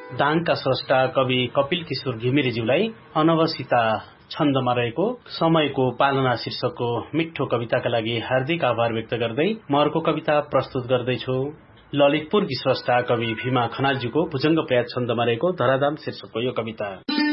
दाङका स्रष्टा कवि कपिल किशोर घिमिरेज्यूलाई अनवसिता छन्दमा रहेको समयको पालना शीर्षकको मिठो कविताका लागि हार्दिक आभार व्यक्त गर्दै म अर्को कविता प्रस्तुत गर्दैछु। ललितपुरकी स्रष्टा कवि भीमा खनालज्यूको भुजंग प्रयास छन्दमा रहेको धराधाम शीर्षकको यो कविता।